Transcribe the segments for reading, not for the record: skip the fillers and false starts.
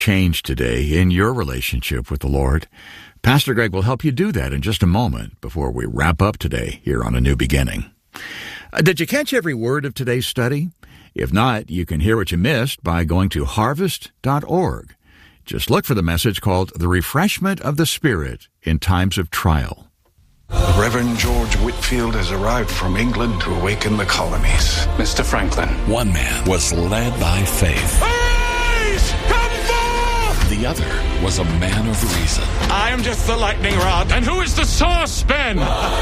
change today in your relationship with the Lord. Pastor Greg will help you do that in just a moment before we wrap up today here on A New Beginning. Did you catch every word of today's study? If not, you can hear what you missed by going to harvest.org. Just look for the message called The Refreshment of the Spirit in Times of Trial. The Reverend George Whitefield has arrived from England to awaken the colonies. Mr. Franklin. One man was led by faith. Arise! Come forth! The other was a man of reason. I am just the lightning rod. And who is the source, Ben?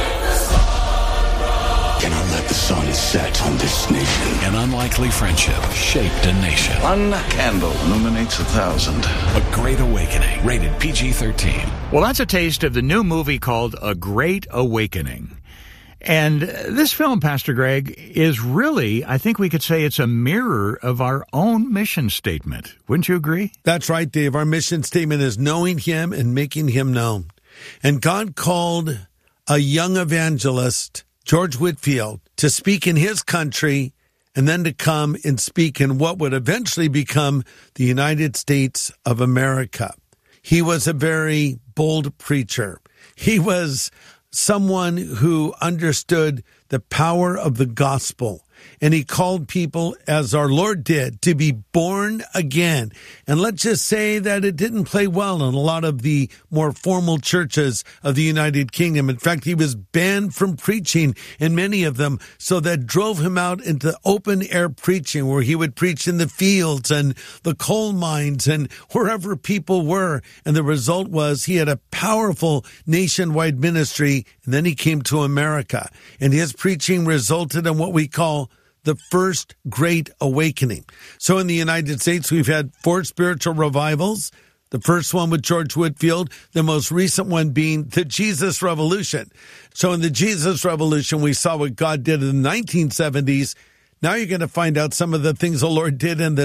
Cannot let the sun set on this nation. An unlikely friendship shaped a nation. One candle illuminates 1,000. A Great Awakening, rated PG-13. Well, that's a taste of the new movie called A Great Awakening. And this film, Pastor Greg, is really, I think we could say it's a mirror of our own mission statement. Wouldn't you agree? That's right, Dave. Our mission statement is knowing Him and making Him known. And God called a young evangelist, George Whitefield, to speak in his country and then to come and speak in what would eventually become the United States of America. He was a very bold preacher. He was someone who understood the power of the gospel. And he called people, as our Lord did, to be born again. And let's just say that it didn't play well in a lot of the more formal churches of the United Kingdom. In fact, he was banned from preaching in many of them. So that drove him out into open air preaching, where he would preach in the fields and the coal mines and wherever people were. And the result was he had a powerful nationwide ministry. And then he came to America, and his preaching resulted in what we call the first Great Awakening. So in the United States, we've had 4 spiritual revivals. The first one with George Whitefield, the most recent one being the Jesus Revolution. So in the Jesus Revolution, we saw what God did in the 1970s. Now you're going to find out some of the things the Lord did in the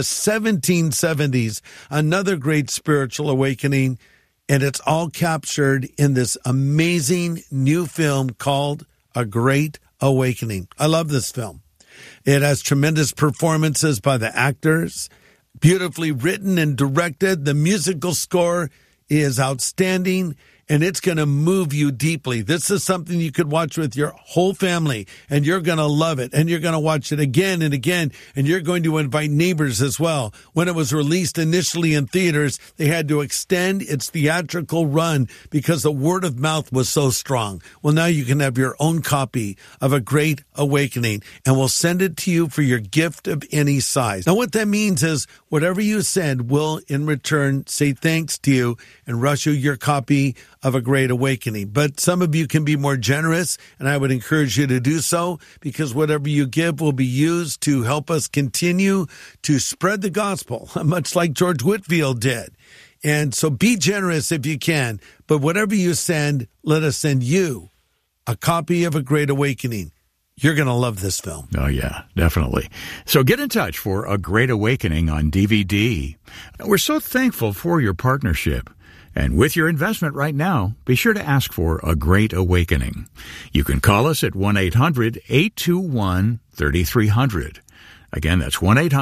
1770s, another great spiritual awakening. And it's all captured in this amazing new film called A Great Awakening. I love this film. It has tremendous performances by the actors, beautifully written and directed. The musical score is outstanding, and it's going to move you deeply. This is something you could watch with your whole family, and you're going to love it, and you're going to watch it again and again, and you're going to invite neighbors as well. When it was released initially in theaters, they had to extend its theatrical run because the word of mouth was so strong. Well, now you can have your own copy of A Great Awakening, and we'll send it to you for your gift of any size. Now, what that means is whatever you send will, in return, say thanks to you and rush you your copy of A Great Awakening. But some of you can be more generous, and I would encourage you to do so, because whatever you give will be used to help us continue to spread the gospel, much like George Whitefield did. And so be generous if you can, but whatever you send, let us send you a copy of A Great Awakening. You're going to love this film. Oh, yeah, definitely. So get in touch for A Great Awakening on DVD. We're so thankful for your partnership. And with your investment right now, be sure to ask for A Great Awakening. You can call us at 1-800-821-3300. Again, that's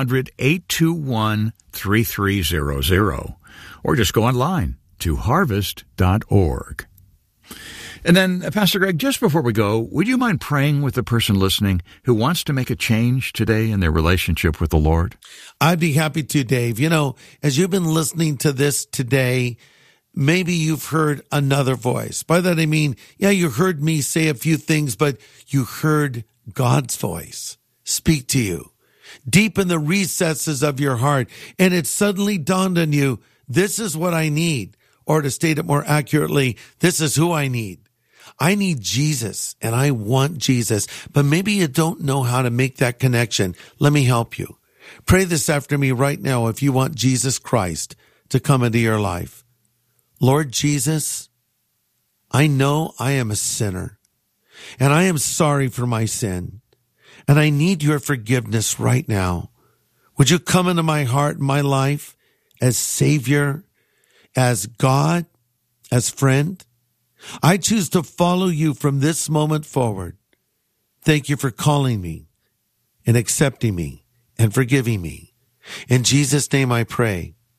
1-800-821-3300. Or just go online to harvest.org. And then, Pastor Greg, just before we go, would you mind praying with the person listening who wants to make a change today in their relationship with the Lord? I'd be happy to, Dave. You know, as you've been listening to this today, maybe you've heard another voice. By that I mean, yeah, you heard me say a few things, but you heard God's voice speak to you deep in the recesses of your heart. And it suddenly dawned on you, this is what I need. Or to state it more accurately, this is who I need. I need Jesus, and I want Jesus. But maybe you don't know how to make that connection. Let me help you. Pray this after me right now if you want Jesus Christ to come into your life. Lord Jesus, I know I am a sinner, and I am sorry for my sin, and I need your forgiveness right now. Would you come into my heart and my life as Savior, as God, as friend? I choose to follow you from this moment forward. Thank you for calling me and accepting me and forgiving me. In Jesus' name I pray.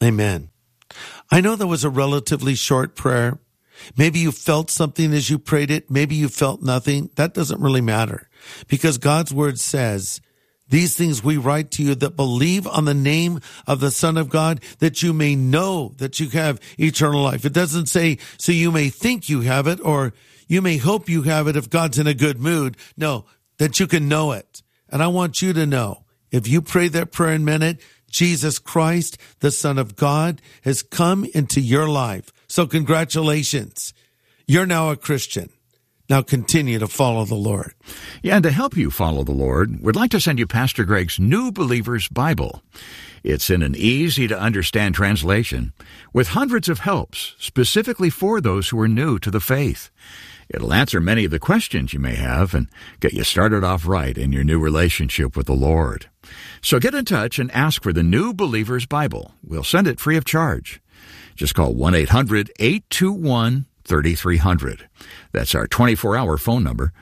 Amen. I know that was a relatively short prayer. Maybe you felt something as you prayed it. Maybe you felt nothing. That doesn't really matter, because God's word says, these things we write to you that believe on the name of the Son of God, that you may know that you have eternal life. It doesn't say, so you may think you have it, or you may hope you have it if God's in a good mood. No, that you can know it. And I want you to know, if you pray that prayer and meant it, Jesus Christ, the Son of God, has come into your life. So congratulations. You're now a Christian. Now continue to follow the Lord. Yeah, and to help you follow the Lord, we'd like to send you Pastor Greg's New Believer's Bible. It's in an easy-to-understand translation with hundreds of helps specifically for those who are new to the faith. It'll answer many of the questions you may have and get you started off right in your new relationship with the Lord. So get in touch and ask for the New Believer's Bible. We'll send it free of charge. Just call 1-800-821-3300. That's our 24-hour phone number,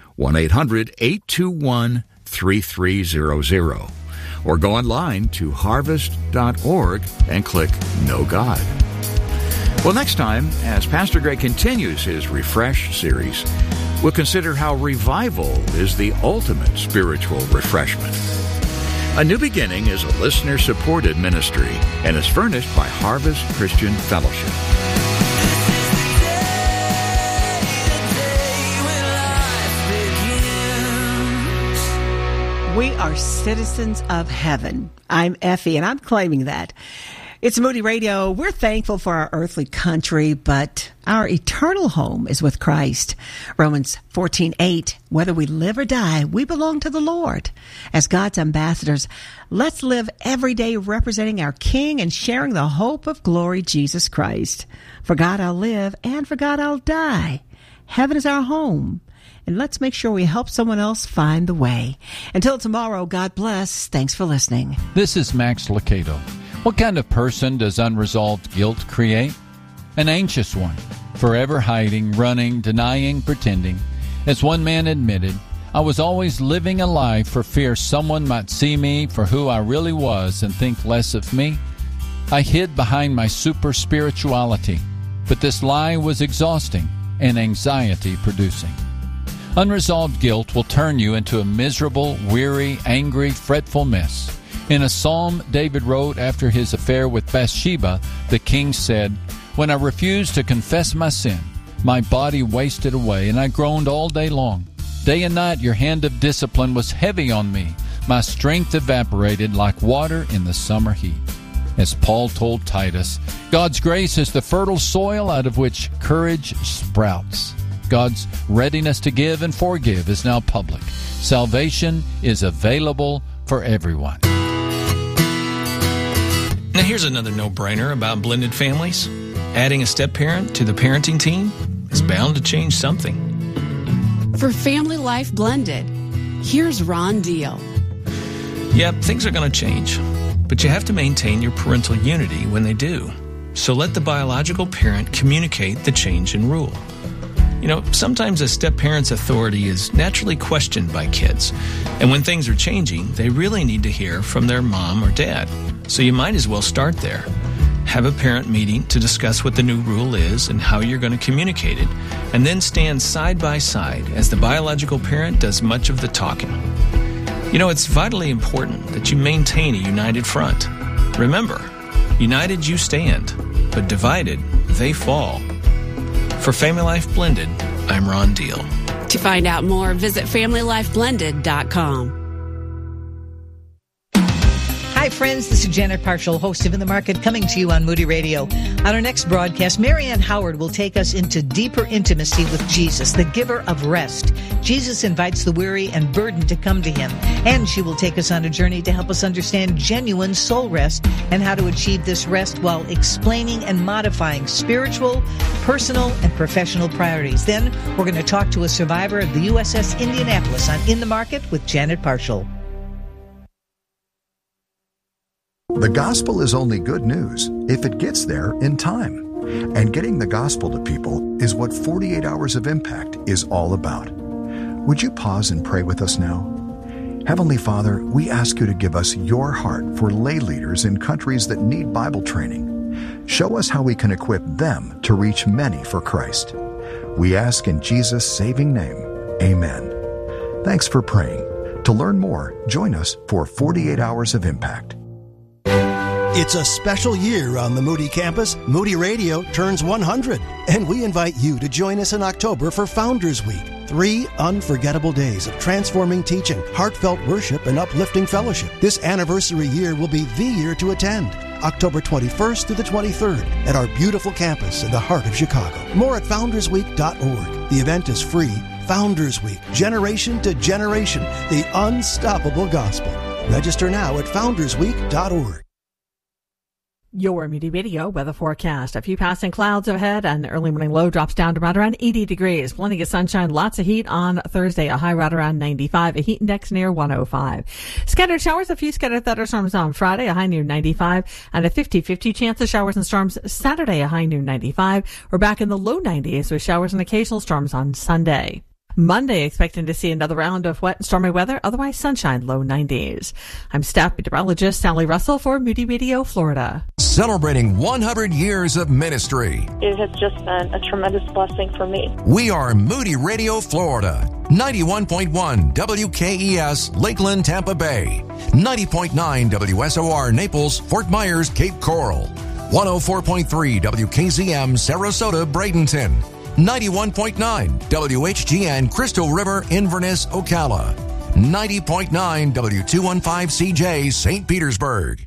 1-800-821-3300. Or go online to harvest.org and click Know God. Well, next time, as Pastor Greg continues his Refresh series, we'll consider how revival is the ultimate spiritual refreshment. A New Beginning is a listener-supported ministry and is furnished by Harvest Christian Fellowship. We are citizens of heaven. I'm Effie, and I'm claiming that. It's Moody Radio. We're thankful for our earthly country, but our eternal home is with Christ. Romans 14:8, whether we live or die, we belong to the Lord. As God's ambassadors, let's live every day representing our King and sharing the hope of glory, Jesus Christ. For God I'll live, and for God I'll die. Heaven is our home. And let's make sure we help someone else find the way. Until tomorrow, God bless. Thanks for listening. This is Max Lucado. What kind of person does unresolved guilt create? An anxious one, forever hiding, running, denying, pretending. As one man admitted, I was always living a lie for fear someone might see me for who I really was and think less of me. I hid behind my super spirituality, but this lie was exhausting and anxiety-producing. Unresolved guilt will turn you into a miserable, weary, angry, fretful mess. In a psalm David wrote after his affair with Bathsheba, the king said, "When I refused to confess my sin, my body wasted away, and I groaned all day long. Day and night your hand of discipline was heavy on me. My strength evaporated like water in the summer heat." As Paul told Titus, God's grace is the fertile soil out of which courage sprouts. God's readiness to give and forgive is now public. Salvation is available for everyone. Now here's another no-brainer about blended families. Adding a step-parent to the parenting team is bound to change something. For Family Life Blended, here's Ron Deal. Yep, things are going to change, but you have to maintain your parental unity when they do. So let the biological parent communicate the change in rule. You know, sometimes a step-parent's authority is naturally questioned by kids, and when things are changing, they really need to hear from their mom or dad. So you might as well start there. Have a parent meeting to discuss what the new rule is and how you're going to communicate it, and then stand side by side as the biological parent does much of the talking. You know, it's vitally important that you maintain a united front. Remember, united you stand, but divided they fall. For Family Life Blended, I'm Ron Deal. To find out more, visit FamilyLifeBlended.com. Hi, friends. This is Janet Parshall, host of In the Market, coming to you on Moody Radio. On our next broadcast, Marianne Howard will take us into deeper intimacy with Jesus, the giver of rest. Jesus invites the weary and burdened to come to him, and she will take us on a journey to help us understand genuine soul rest and how to achieve this rest while explaining and modifying spiritual, personal, and professional priorities. Then we're going to talk to a survivor of the USS Indianapolis on In the Market with Janet Parshall. The gospel is only good news if it gets there in time. And getting the gospel to people is what 48 Hours of Impact is all about. Would you pause and pray with us now? Heavenly Father, we ask you to give us your heart for lay leaders in countries that need Bible training. Show us how we can equip them to reach many for Christ. We ask in Jesus' saving name, amen. Thanks for praying. To learn more, join us for 48 Hours of Impact. It's a special year on the Moody campus. Moody Radio turns 100, and we invite you to join us in October for Founders Week. 3 unforgettable days of transforming teaching, heartfelt worship, and uplifting fellowship. This anniversary year will be the year to attend. October 21st through the 23rd at our beautiful campus in the heart of Chicago. More at foundersweek.org. The event is free. Founders Week, generation to generation, the unstoppable gospel. Register now at foundersweek.org. Your Moody Radio weather forecast. A few passing clouds ahead, and the early morning low drops down to right around 80 degrees. Plenty of sunshine, lots of heat on Thursday. A high right around 95. A heat index near 105. Scattered showers, a few scattered thunderstorms on Friday. A high near 95. And a 50-50 chance of showers and storms Saturday. A high near 95. We're back in the low 90s with showers and occasional storms on Sunday. Monday, expecting to see another round of wet and stormy weather, otherwise sunshine, low 90s. I'm staff meteorologist Sally Russell for Moody Radio, Florida. Celebrating 100 years of ministry. It has just been a tremendous blessing for me. We are Moody Radio, Florida. 91.1 WKES, Lakeland, Tampa Bay. 90.9 WSOR, Naples, Fort Myers, Cape Coral. 104.3 WKZM, Sarasota, Bradenton. 91.9 WHGN, Crystal River, Inverness, Ocala. 90.9 W215CJ, St. Petersburg.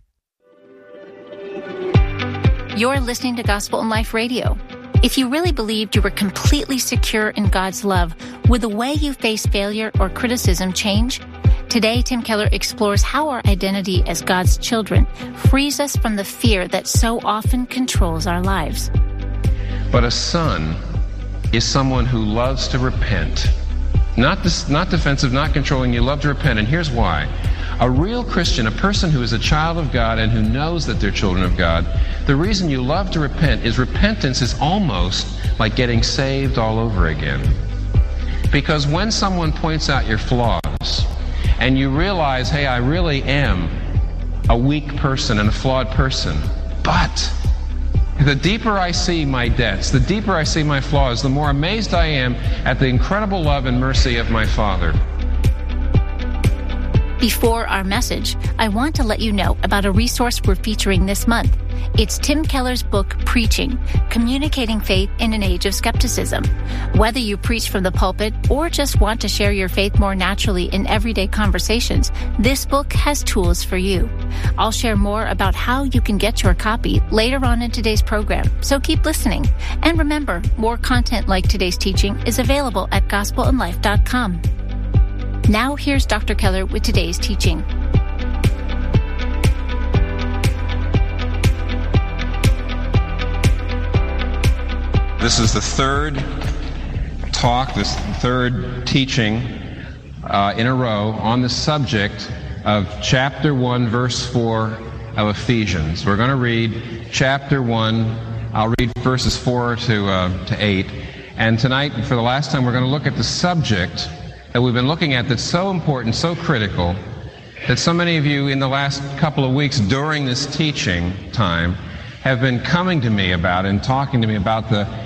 You're listening to Gospel in Life Radio. If you really believed you were completely secure in God's love, would the way you face failure or criticism change? Today, Tim Keller explores how our identity as God's children frees us from the fear that so often controls our lives. But a son is someone who loves to repent. Not defensive, not controlling. You love to repent, and here's why. A real Christian, a person who is a child of God and who knows that they're children of God, the reason you love to repent is repentance is almost like getting saved all over again. Because when someone points out your flaws, and you realize, hey, I really am a weak person and a flawed person, but the deeper I see my debts, the deeper I see my flaws, the more amazed I am at the incredible love and mercy of my Father. Before our message, I want to let you know about a resource we're featuring this month. It's Tim Keller's book, Preaching, Communicating Faith in an Age of Skepticism. Whether you preach from the pulpit or just want to share your faith more naturally in everyday conversations, this book has tools for you. I'll share more about how you can get your copy later on in today's program, so keep listening. And remember, more content like today's teaching is available at gospelinlife.com. Now here's Dr. Keller with today's teaching. This is the third talk, this third teaching in a row on the subject of chapter 1, verse 4 of Ephesians. We're going to read chapter 1. I'll read verses 4 to 8. And tonight, for the last time, we're going to look at the subject that we've been looking at that's so important, so critical, that so many of you in the last couple of weeks during this teaching time have been coming to me about and talking to me about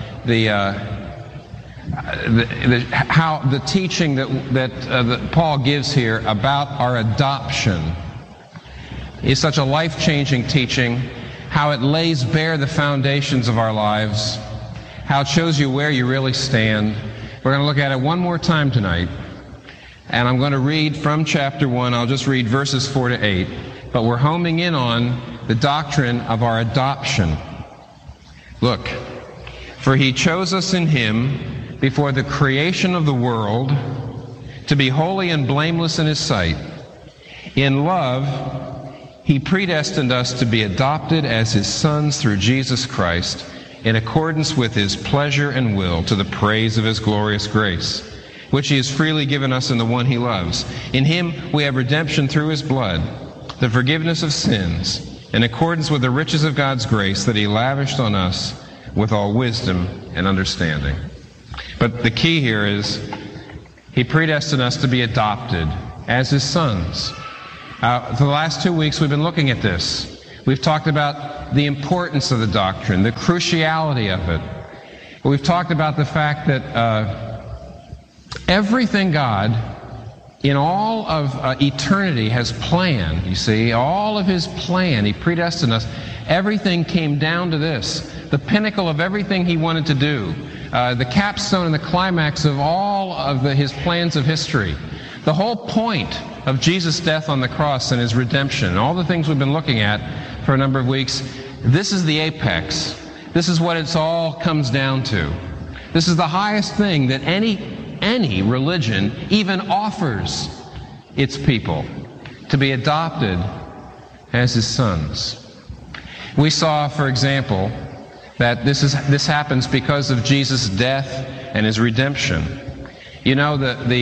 how the teaching that Paul gives here about our adoption is such a life-changing teaching, how it lays bare the foundations of our lives, how it shows you where you really stand. We're going to look at it one more time tonight. And I'm going to read from chapter 1. I'll just read verses 4 to 8. But we're homing in on the doctrine of our adoption. Look, for he chose us in him before the creation of the world to be holy and blameless in his sight. In love, he predestined us to be adopted as his sons through Jesus Christ, in accordance with his pleasure and will, to the praise of his glorious grace, which he has freely given us in the one he loves. In him we have redemption through his blood, the forgiveness of sins, in accordance with the riches of God's grace that he lavished on us with all wisdom and understanding. But the key here is he predestined us to be adopted as his sons. For the last 2 weeks we've been looking at this. We've talked about the importance of the doctrine, the cruciality of it. We've talked about the fact that everything God in all of eternity has planned, you see, all of His plan, He predestined us. Everything came down to this, the pinnacle of everything He wanted to do, the capstone and the climax of all of His plans of history. The whole point of Jesus' death on the cross and His redemption, all the things we've been looking at for a number of weeks, this is the apex. This is what it's all comes down to. This is the highest thing that any religion even offers its people, to be adopted as His sons. We saw, for example, that this happens because of Jesus' death and His redemption. You know,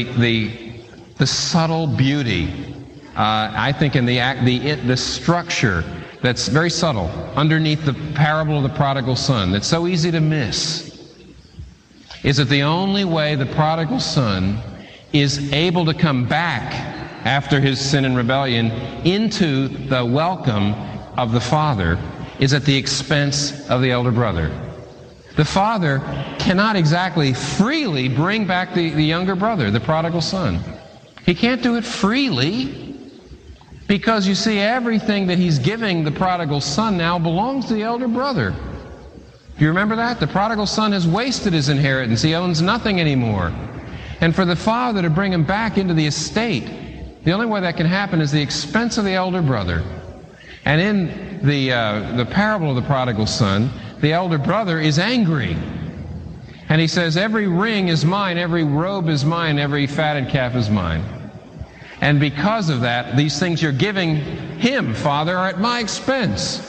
the subtle beauty, I think, in the structure that's very subtle underneath the parable of the prodigal son, that's so easy to miss, is that the only way the prodigal son is able to come back after his sin and rebellion into the welcome of the Father is at the expense of the elder brother. The father cannot exactly freely bring back the younger brother, the prodigal son. He can't do it freely, because you see, everything that he's giving the prodigal son now belongs to the elder brother. Do you remember that? The prodigal son has wasted his inheritance. He owns nothing anymore. And for the father to bring him back into the estate, the only way that can happen is the expense of the elder brother. And in the parable of the prodigal son, the elder brother is angry. And he says, every ring is mine, every robe is mine, every fatted calf is mine. And because of that, these things you're giving him, Father, are at my expense.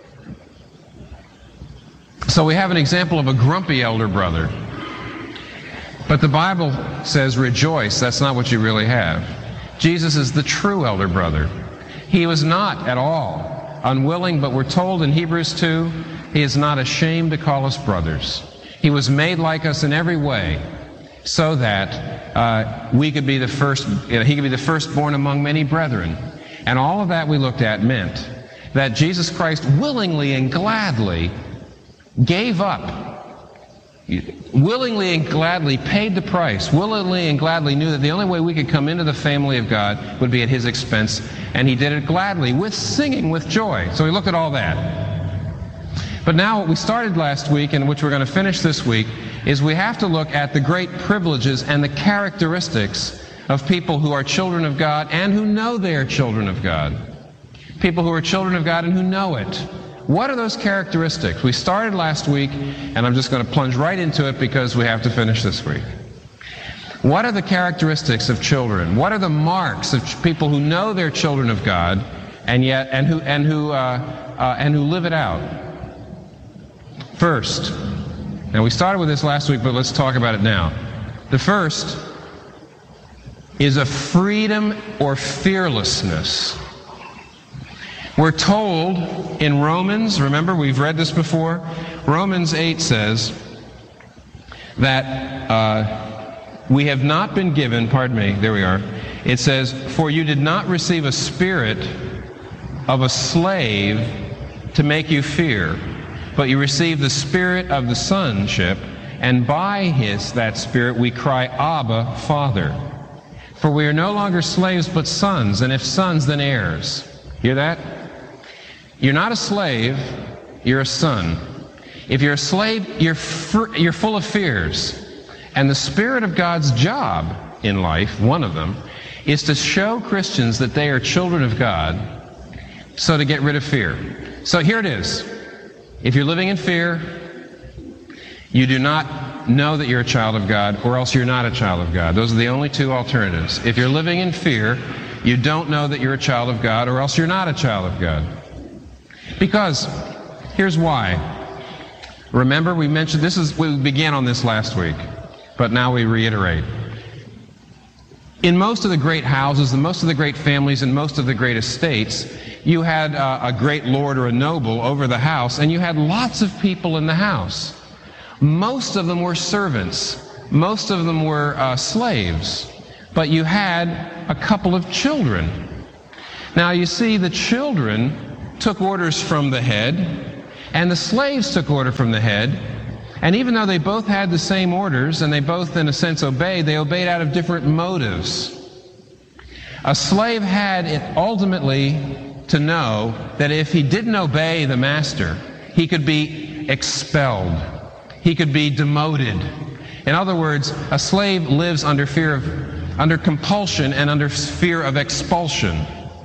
So we have an example of a grumpy elder brother. But the Bible says, rejoice. That's not what you really have. Jesus is the true elder brother. He was not at all unwilling, but we're told in Hebrews 2, He is not ashamed to call us brothers. He was made like us in every way, so that we could be the first. He could be the firstborn among many brethren. And all of that we looked at meant that Jesus Christ willingly and gladly gave up, willingly and gladly paid the price, willingly and gladly knew that the only way we could come into the family of God would be at His expense, and He did it gladly, with singing, with joy. So we looked at all that. But now what we started last week, and which we're going to finish this week, is we have to look at the great privileges and the characteristics of people who are children of God and who know they are children of God. People who are children of God and who know it. What are those characteristics? We started last week, and I'm just going to plunge right into it because we have to finish this week. What are the characteristics of children? What are the marks of people who know they're children of God and who live it out? First, now we started with this last week, but let's talk about it now. The first is a freedom or fearlessness. We're told in Romans, remember we've read this before, Romans 8 says that we have not been given, there we are, it says, for you did not receive a spirit of a slave to make you fear, but you received the spirit of the sonship, and by that spirit we cry, Abba, Father. For we are no longer slaves but sons, and if sons, then heirs. Hear that? You're not a slave, you're a son. If you're a slave, you're full of fears. And the Spirit of God's job in life, one of them, is to show Christians that they are children of God, so to get rid of fear. So here it is. If you're living in fear, you do not know that you're a child of God, or else you're not a child of God. Those are the only two alternatives. If you're living in fear, you don't know that you're a child of God, or else you're not a child of God. Because, here's why. Remember, we mentioned, we began on this last week, but now we reiterate. In most of the great houses, and most of the great families, and most of the great estates, you had a great lord or a noble over the house, and you had lots of people in the house. Most of them were servants. Most of them were slaves. But you had a couple of children. Now, you see, the children took orders from the head, and the slaves took order from the head. And even though they both had the same orders, and they both, in a sense, obeyed, they obeyed out of different motives. A slave had it ultimately to know that if he didn't obey the master, he could be expelled. He could be demoted. In other words, a slave lives under compulsion and under fear of expulsion.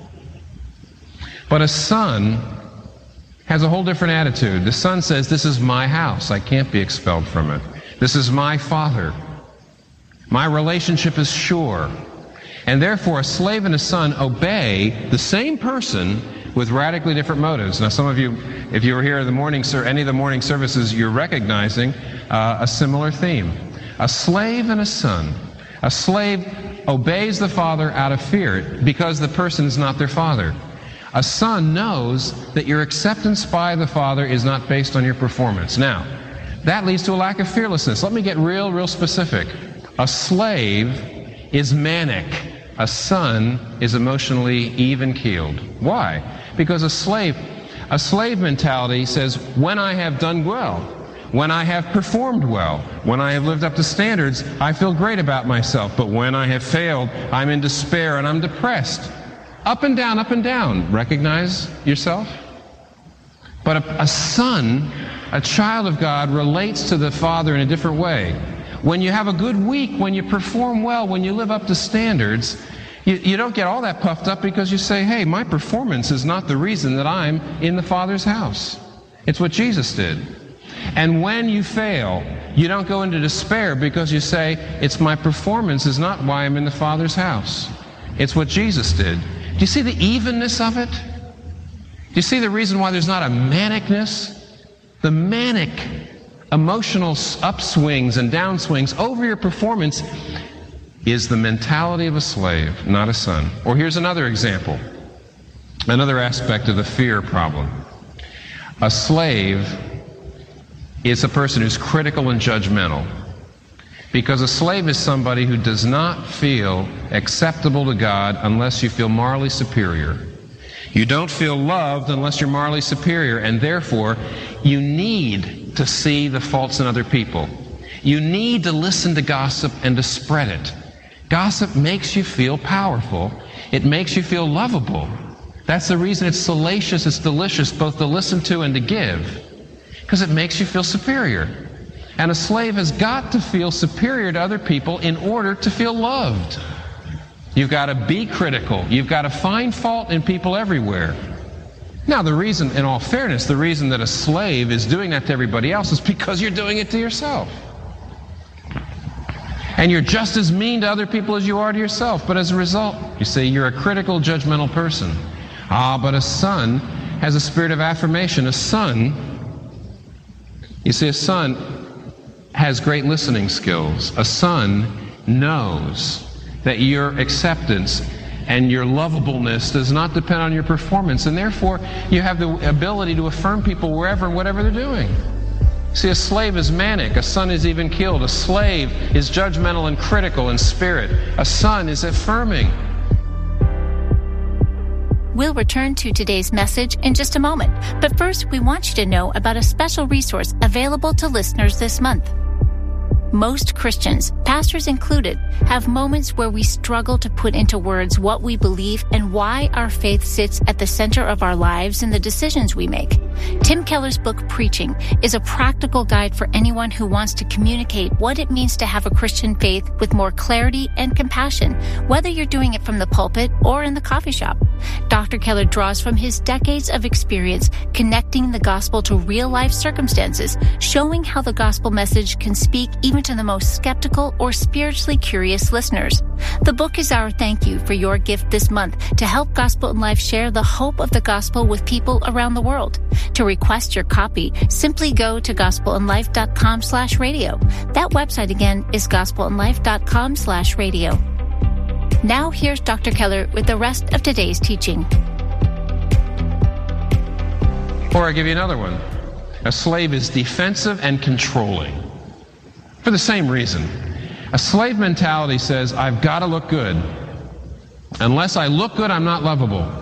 But a son has a whole different attitude. The son says, this is my house. I can't be expelled from it. This is my father. My relationship is sure. And therefore, a slave and a son obey the same person with radically different motives. Now, some of you, if you were here in any of the morning services, you're recognizing a similar theme. A slave and a son. A slave obeys the father out of fear because the person is not their father. A son knows that your acceptance by the father is not based on your performance. Now, that leads to a lack of fearlessness. Let me get real specific. A slave is manic. A son is emotionally even-keeled. Why? Because a slave mentality says, when I have done well, when I have performed well, when I have lived up to standards, I feel great about myself. But when I have failed, I'm in despair and I'm depressed. Up and down, up and down. Recognize yourself? But a son, a child of God, relates to the father in a different way. When you have a good week, when you perform well, when you live up to standards, you don't get all that puffed up because you say, hey, my performance is not the reason that I'm in the Father's house. It's what Jesus did. And when you fail, you don't go into despair because you say, it's my performance is not why I'm in the Father's house. It's what Jesus did. Do you see the evenness of it? Do you see the reason why there's not a manicness? The manic emotional upswings and downswings over your performance is the mentality of a slave, not a son. Or here's another example, another aspect of the fear problem. A slave is a person who's critical and judgmental, because a slave is somebody who does not feel acceptable to God unless you feel morally superior. You don't feel loved unless you're morally superior, and therefore you need to see the faults in other people. You need to listen to gossip and to spread it. Gossip makes you feel powerful. It makes you feel lovable. That's the reason it's salacious, it's delicious, both to listen to and to give, because it makes you feel superior. And a slave has got to feel superior to other people in order to feel loved. You've got to be critical. You've got to find fault in people everywhere. Now, the reason, in all fairness, the reason that a slave is doing that to everybody else is because you're doing it to yourself. And you're just as mean to other people as you are to yourself. But as a result, you see, you're a critical, judgmental person. But a son has a spirit of affirmation. A son has great listening skills. A son knows that your acceptance and your lovableness does not depend on your performance, and therefore you have the ability to affirm people wherever and whatever they're doing. See, a slave is manic. A son is even-keeled. A slave is judgmental and critical in spirit. A son is affirming. We'll return to today's message in just a moment. But first, we want you to know about a special resource available to listeners this month. Most Christians, pastors included, have moments where we struggle to put into words what we believe and why our faith sits at the center of our lives and the decisions we make. Tim Keller's book, Preaching, is a practical guide for anyone who wants to communicate what it means to have a Christian faith with more clarity and compassion, whether you're doing it from the pulpit or in the coffee shop. Dr. Keller draws from his decades of experience connecting the gospel to real-life circumstances, showing how the gospel message can speak even to the most skeptical or spiritually curious listeners. The book is our thank you for your gift this month to help Gospel in Life share the hope of the gospel with people around the world. To request your copy, simply go to gospelinlife.com/radio. That website again is gospelinlife.com/radio. Now here's Dr. Keller with the rest of today's teaching. Or I give you another one. A slave is defensive and controlling. For the same reason. A slave mentality says, I've got to look good. Unless I look good, I'm not lovable.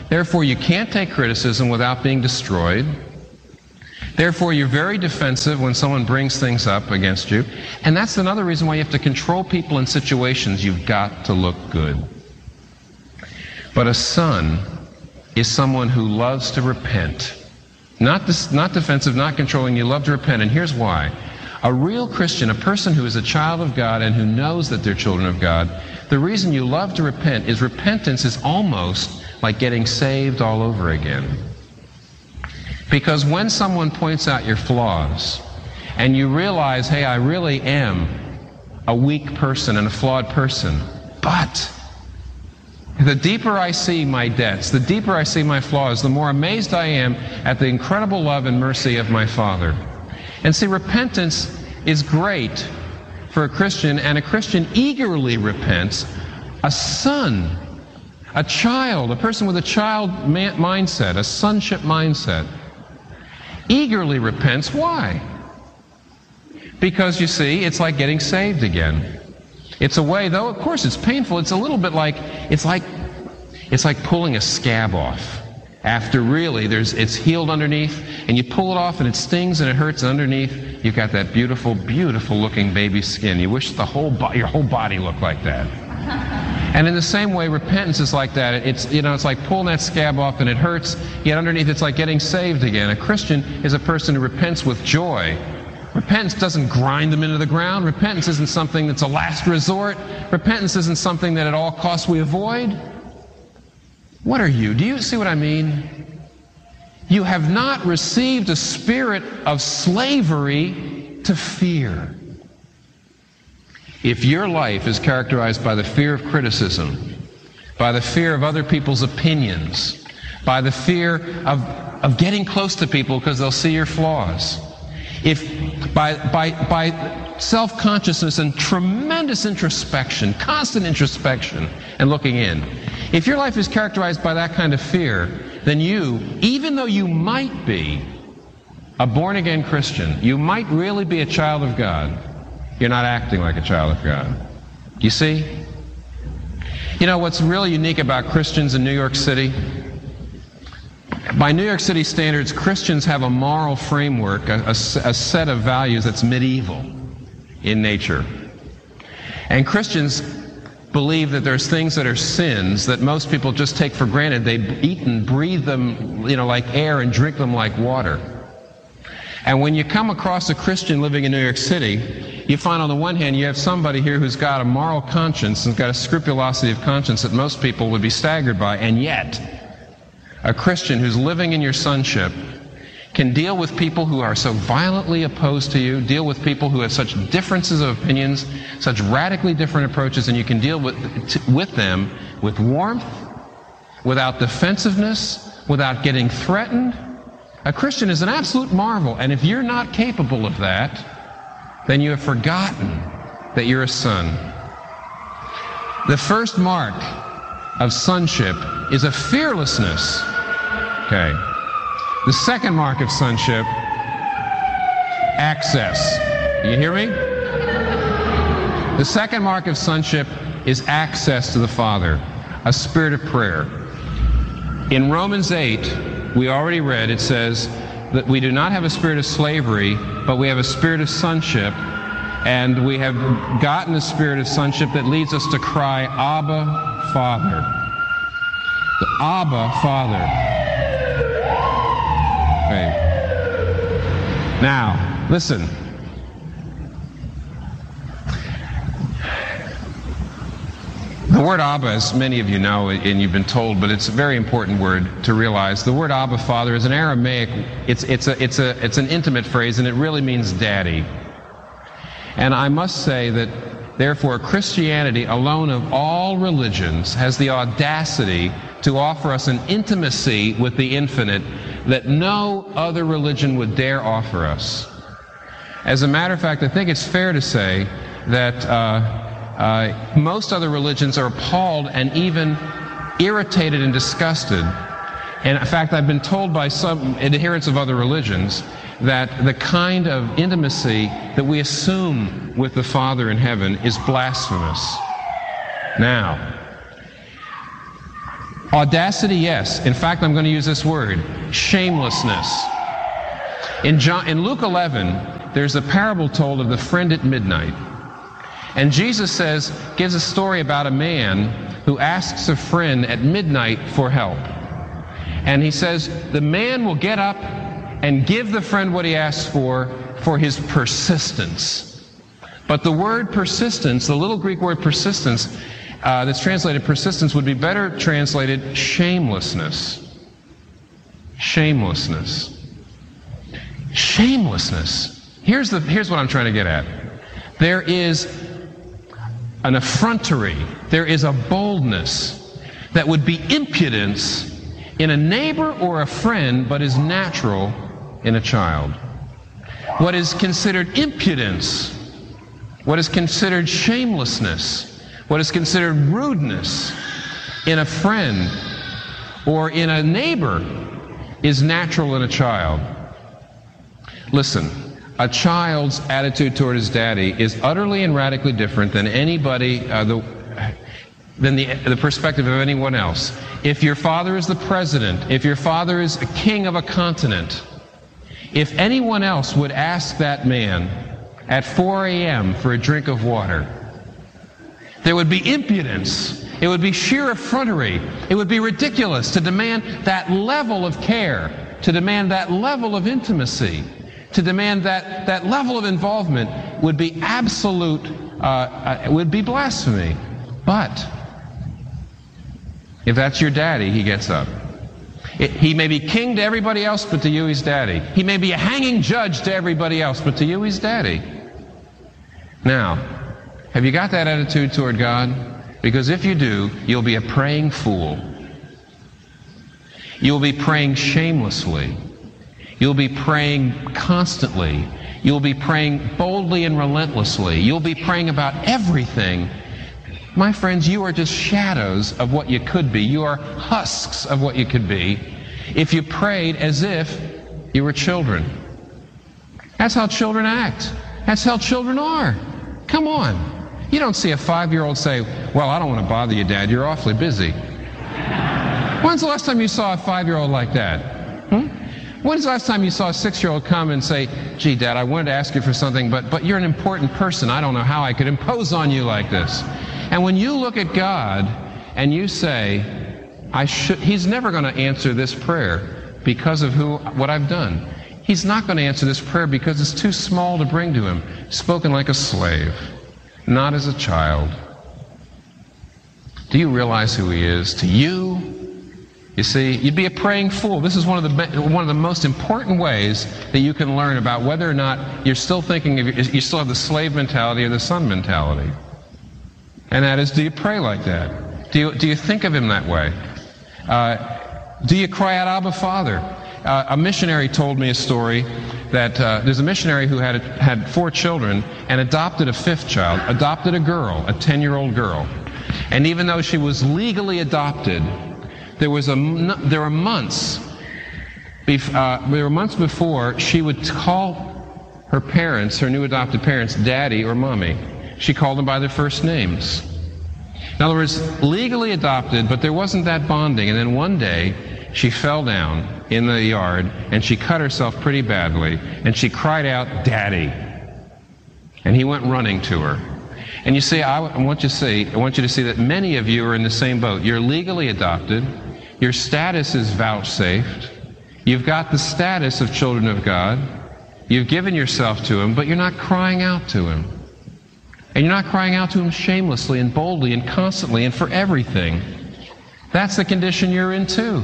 Therefore, you can't take criticism without being destroyed. Therefore, you're very defensive when someone brings things up against you. And that's another reason why you have to control people in situations. You've got to look good. But a son is someone who loves to repent. Not defensive, not controlling. You love to repent. And here's why. A real Christian, a person who is a child of God and who knows that they're children of God, the reason you love to repent is repentance is almost like getting saved all over again. Because when someone points out your flaws and you realize, hey, I really am a weak person and a flawed person, but the deeper I see my debts, the deeper I see my flaws, the more amazed I am at the incredible love and mercy of my Father. And see, repentance is great for a Christian, and a Christian eagerly repents. A son, a child, a person with a child mindset, a sonship mindset, eagerly repents. Why? Because, you see, it's like getting saved again. It's a way, though, of course, it's painful. It's a little bit like, it's like pulling a scab off. After really, it's healed underneath, and you pull it off, and it stings, and it hurts, and underneath, you've got that beautiful, beautiful-looking baby skin. You wish your whole body looked like that. And in the same way, repentance is like that. It's like pulling that scab off, and it hurts, yet underneath, it's like getting saved again. A Christian is a person who repents with joy. Repentance doesn't grind them into the ground. Repentance isn't something that's a last resort. Repentance isn't something that at all costs we avoid. What are you? Do you see what I mean? You have not received a spirit of slavery to fear. If your life is characterized by the fear of criticism, by the fear of other people's opinions, by the fear of getting close to people because they'll see your flaws, if by self-consciousness and tremendous introspection, constant introspection and looking in, if your life is characterized by that kind of fear, then you, even though you might be a born-again Christian, you might really be a child of God, you're not acting like a child of God. You see? You know what's really unique about Christians in New York City? By New York City standards, Christians have a moral framework, a set of values that's medieval in nature. And Christians believe that there's things that are sins that most people just take for granted. They eat and breathe them, like air, and drink them like water. And when you come across a Christian living in New York City, you find on the one hand you have somebody here who's got a moral conscience and got a scrupulosity of conscience that most people would be staggered by, and yet a Christian who's living in your sonship can deal with people who are so violently opposed to you, deal with people who have such differences of opinions, such radically different approaches, and you can deal with them with warmth, without defensiveness, without getting threatened. A Christian is an absolute marvel, and if you're not capable of that, then you have forgotten that you're a son. The first mark of sonship is a fearlessness. Okay. The second mark of sonship, access. You hear me? The second mark of sonship is access to the Father, a spirit of prayer. In Romans 8, we already read, it says that we do not have a spirit of slavery, but we have a spirit of sonship, and we have gotten a spirit of sonship that leads us to cry, Abba, Father. The Abba, Father. Okay. Now, listen. The word Abba, as many of you know, and you've been told, but it's a very important word to realize. The word Abba, Father, is an Aramaic. It's an intimate phrase, and it really means daddy. And I must say that, therefore, Christianity, alone of all religions, has the audacity to offer us an intimacy with the infinite that no other religion would dare offer us. As a matter of fact, I think it's fair to say that most other religions are appalled and even irritated and disgusted. And in fact, I've been told by some adherents of other religions that the kind of intimacy that we assume with the Father in heaven is blasphemous. Now, Audacity, yes. In fact, I'm going to use this word, shamelessness. In Luke 11, there's a parable told of the friend at midnight. And Jesus gives a story about a man who asks a friend at midnight for help. And he says, the man will get up and give the friend what he asks for his persistence. But the word persistence, the little Greek word persistence, that's translated persistence, would be better translated shamelessness. Shamelessness. Shamelessness. Here's what I'm trying to get at. There is an effrontery, there is a boldness that would be impudence in a neighbor or a friend, but is natural in a child. What is considered impudence, what is considered shamelessness, what is considered rudeness in a friend or in a neighbor is natural in a child. Listen, a child's attitude toward his daddy is utterly and radically different than anybody, than the perspective of anyone else. If your father is the president, if your father is a king of a continent, if anyone else would ask that man at 4 a.m. for a drink of water, there would be impudence. It would be sheer effrontery. It would be ridiculous to demand that level of care, to demand that level of intimacy, to demand that level of involvement would be absolute, would be blasphemy. But if that's your daddy, he gets up. He may be king to everybody else, but to you he's daddy. He may be a hanging judge to everybody else, but to you he's daddy. Now, have you got that attitude toward God? Because if you do, you'll be a praying fool. You'll be praying shamelessly. You'll be praying constantly. You'll be praying boldly and relentlessly. You'll be praying about everything. My friends, you are just shadows of what you could be. You are husks of what you could be if you prayed as if you were children. That's how children act. That's how children are. Come on. You don't see a 5-year-old say, well, I don't want to bother you, Dad. You're awfully busy. When's the last time you saw a 5-year-old like that? When's the last time you saw a 6-year-old come and say, gee, Dad, I wanted to ask you for something, but you're an important person. I don't know how I could impose on you like this. And when you look at God and you say, He's never going to answer this prayer because of what I've done. He's not going to answer this prayer because it's too small to bring to Him. Spoken like a slave, not as a child. Do you realize who He is to you? You see, you'd be a praying fool. This is one of the most important ways that you can learn about whether or not you're still thinking you still have the slave mentality or the son mentality. And that is, do you pray like that? Do you think of Him that way? Do you cry out, Abba, Father? A missionary told me a story that there's a missionary who had 4 children and adopted a 5th child, adopted a girl, a 10-year-old girl. And even though she was legally adopted, there were months before she would call her parents, her new adopted parents, Daddy or Mommy. She called them by their first names. In other words, legally adopted, but there wasn't that bonding. And then one day, she fell down in the yard, and she cut herself pretty badly, and she cried out, Daddy. And he went running to her. And you see, I want you to see that many of you are in the same boat. You're legally adopted. Your status is vouchsafed. You've got the status of children of God. You've given yourself to Him, but you're not crying out to Him. And you're not crying out to Him shamelessly and boldly and constantly and for everything. That's the condition you're in too.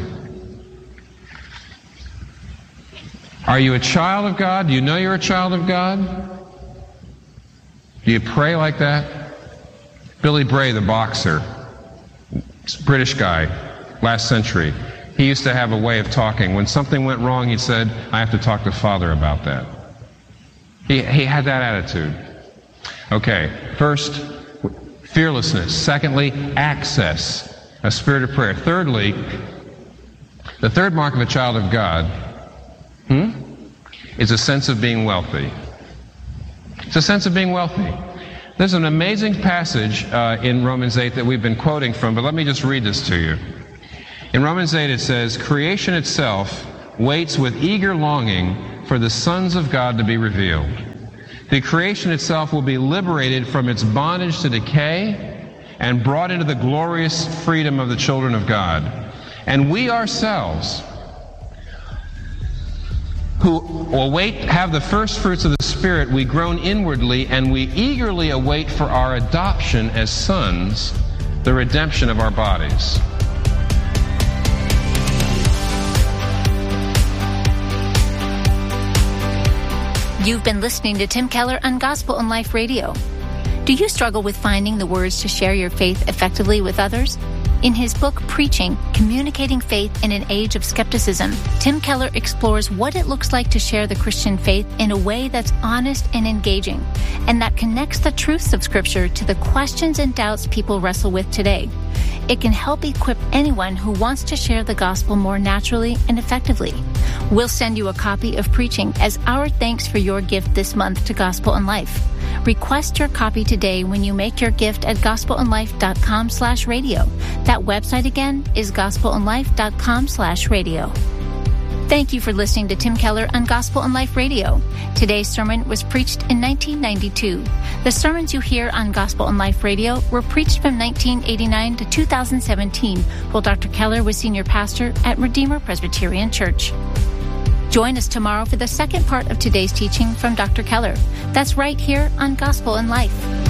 Are you a child of God? Do you know you're a child of God? Do you pray like that? Billy Bray, the boxer, British guy, last century, he used to have a way of talking. When something went wrong, he said, I have to talk to Father about that. He had that attitude. Okay, first, fearlessness. Secondly, access, a spirit of prayer. Thirdly, the third mark of a child of God is a sense of being wealthy. It's a sense of being wealthy. There's an amazing passage in Romans 8 that we've been quoting from, but let me just read this to you. In Romans 8 it says, creation itself waits with eager longing for the sons of God to be revealed. The creation itself will be liberated from its bondage to decay and brought into the glorious freedom of the children of God. And we ourselves, who have the first fruits of the Spirit, we groan inwardly, and we eagerly await for our adoption as sons, the redemption of our bodies. You've been listening to Tim Keller on Gospel and Life Radio. Do you struggle with finding the words to share your faith effectively with others? In his book, Preaching, Communicating Faith in an Age of Skepticism, Tim Keller explores what it looks like to share the Christian faith in a way that's honest and engaging, and that connects the truths of Scripture to the questions and doubts people wrestle with today. It can help equip anyone who wants to share the gospel more naturally and effectively. We'll send you a copy of Preaching as our thanks for your gift this month to Gospel and Life. Request your copy today when you make your gift at gospelandlife.com/radio. That website again is gospelandlife.com/radio. Thank you for listening to Tim Keller on Gospel and Life Radio. Today's sermon was preached in 1992. The sermons you hear on Gospel and Life Radio were preached from 1989 to 2017, while Dr. Keller was senior pastor at Redeemer Presbyterian Church. Join us tomorrow for the second part of today's teaching from Dr. Keller. That's right here on Gospel and Life.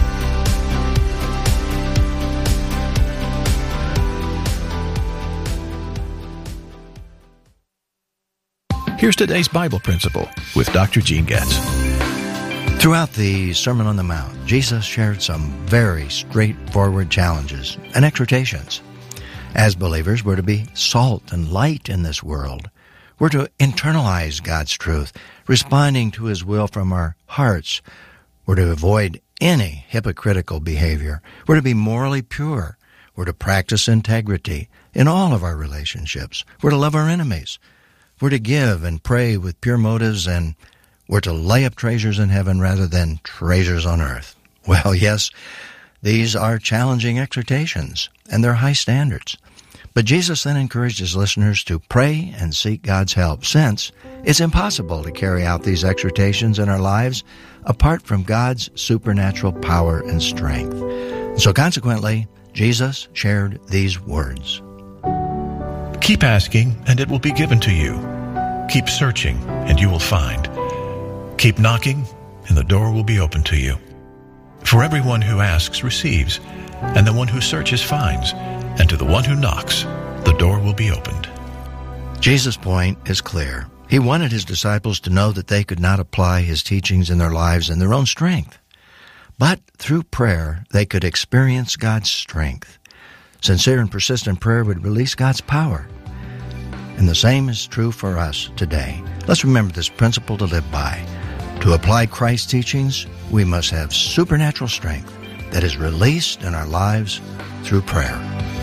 Here's today's Bible Principle with Dr. Gene Getz. Throughout the Sermon on the Mount, Jesus shared some very straightforward challenges and exhortations. As believers, we're to be salt and light in this world. We're to internalize God's truth, responding to His will from our hearts. We're to avoid any hypocritical behavior. We're to be morally pure. We're to practice integrity in all of our relationships. We're to love our enemies. We're to give and pray with pure motives, and we're to lay up treasures in heaven rather than treasures on earth. Well, yes, these are challenging exhortations, and they're high standards. But Jesus then encouraged His listeners to pray and seek God's help, since it's impossible to carry out these exhortations in our lives apart from God's supernatural power and strength. So consequently, Jesus shared these words. Keep asking, and it will be given to you. Keep searching, and you will find. Keep knocking, and the door will be open to you. For everyone who asks receives, and the one who searches finds, and to the one who knocks, the door will be opened. Jesus' point is clear. He wanted His disciples to know that they could not apply His teachings in their lives in their own strength. But through prayer, they could experience God's strength. Sincere and persistent prayer would release God's power. And the same is true for us today. Let's remember this principle to live by. To apply Christ's teachings, we must have supernatural strength that is released in our lives through prayer.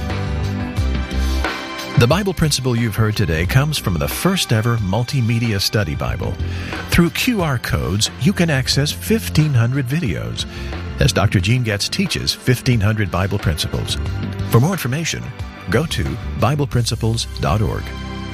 The Bible principle you've heard today comes from the first ever multimedia study Bible. Through QR codes, you can access 1,500 videos as Dr. Gene Getz teaches 1,500 Bible principles. For more information, go to BiblePrinciples.org.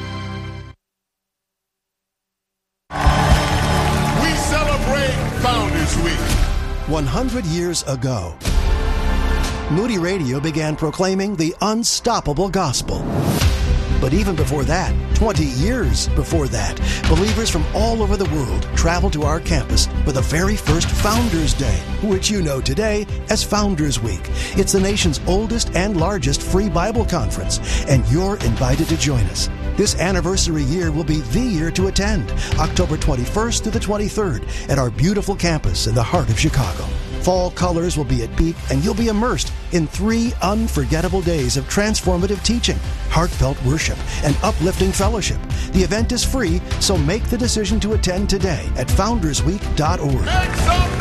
We celebrate Founders Week. 100 years ago, Moody Radio began proclaiming the unstoppable gospel. But even before that, 20 years before that, believers from all over the world traveled to our campus for the very first Founders Day, which you know today as Founders Week. It's the nation's oldest and largest free Bible conference, and you're invited to join us. This anniversary year will be the year to attend, October 21st to the 23rd at our beautiful campus in the heart of Chicago. Fall colors will be at peak, and you'll be immersed in 3 unforgettable days of transformative teaching, heartfelt worship, and uplifting fellowship. The event is free, so make the decision to attend today at foundersweek.org. Make some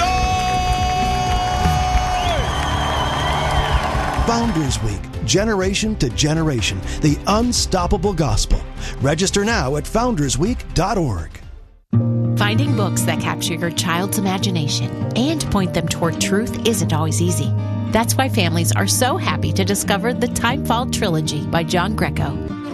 noise! Founders Week, generation to generation, the unstoppable gospel. Register now at foundersweek.org. Finding books that capture your child's imagination and point them toward truth isn't always easy. That's why families are so happy to discover the Timefall Trilogy by John Greco.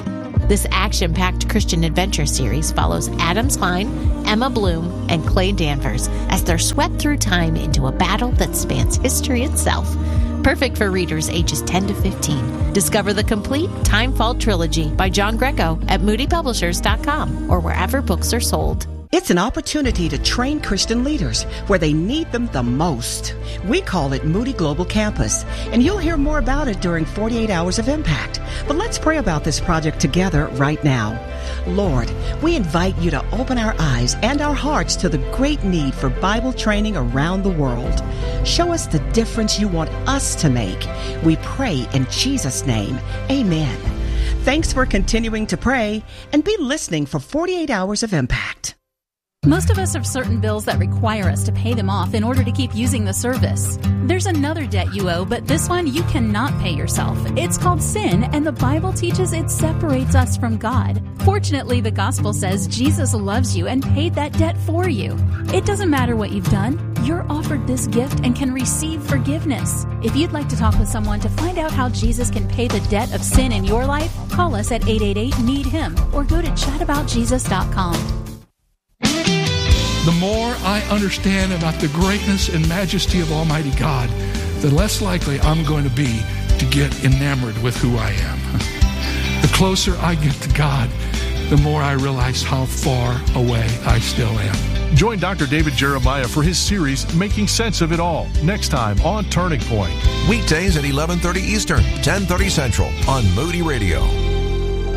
This action-packed Christian adventure series follows Adam Klein, Emma Bloom, and Clay Danvers as they're swept through time into a battle that spans history itself. Perfect for readers ages 10 to 15. Discover the complete Timefall trilogy by John Greco at moodypublishers.com or wherever books are sold. It's an opportunity to train Christian leaders where they need them the most. We call it Moody Global Campus, and you'll hear more about it during 48 Hours of Impact. But let's pray about this project together right now. Lord, we invite you to open our eyes and our hearts to the great need for Bible training around the world. Show us the difference you want us to make. We pray in Jesus' name. Amen. Thanks for continuing to pray, and be listening for 48 Hours of Impact. Most of us have certain bills that require us to pay them off in order to keep using the service. There's another debt you owe, but this one you cannot pay yourself. It's called sin, and the Bible teaches it separates us from God. Fortunately, the gospel says Jesus loves you and paid that debt for you. It doesn't matter what you've done. You're offered this gift and can receive forgiveness. If you'd like to talk with someone to find out how Jesus can pay the debt of sin in your life, call us at 888-NEED-HIM or go to chataboutjesus.com. The more I understand about the greatness and majesty of Almighty God, the less likely I'm going to be to get enamored with who I am. The closer I get to God, the more I realize how far away I still am. Join Dr. David Jeremiah for his series, Making Sense of It All, next time on Turning Point. Weekdays at 11:30 Eastern, 10:30 Central on Moody Radio.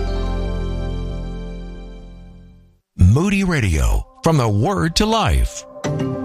Moody Radio, from the Word to Life.